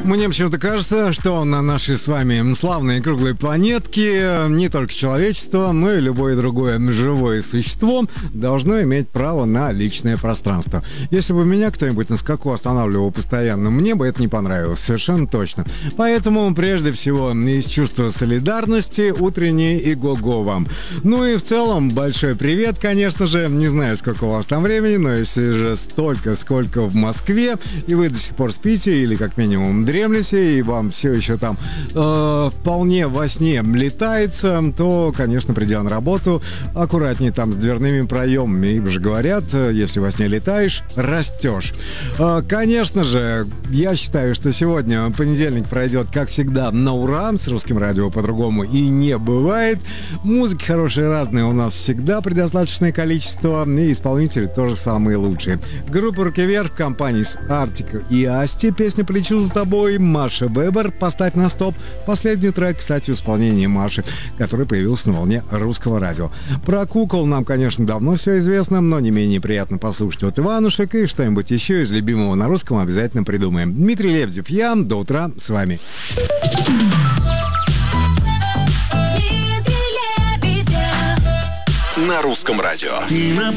Мне почему-то кажется, что на нашей с вами славной круглой планетке не только человечество, но и любое другое живое существо должно иметь право на личное пространство. Если бы меня кто-нибудь на скаку останавливал постоянно, мне бы это не понравилось, совершенно точно. Поэтому, прежде всего, из чувства солидарности, утреннее и го-го вам. Ну и в целом, большой привет, конечно же. Не знаю, сколько у вас там времени, но если же столько, сколько в Москве, и вы до сих пор спите или как минимум дремлете, и вам все еще там вполне во сне летается, то, конечно, придя на работу, аккуратнее там с дверными проемами, ибо же говорят, если во сне летаешь, растешь. Конечно же, я считаю, что сегодня понедельник пройдет, как всегда, на ура. С русским радио по-другому и не бывает. Музыки хорошие разные у нас всегда предостаточное количество, и исполнители тоже самые лучшие. Группа «Руки вверх» в компании с Артик и Асти, песня «Полечу за тобой», Маша Вебер «Поставь на стоп». Последний трек, кстати, в исполнении Маши, который появился на волне русского радио. Про кукол нам, конечно, давно все известно, но не менее приятно послушать от Иванушек, и что-нибудь еще из любимого на русском обязательно придумаем. Дмитрий Лебедев, я, до утра с вами. На русском радио.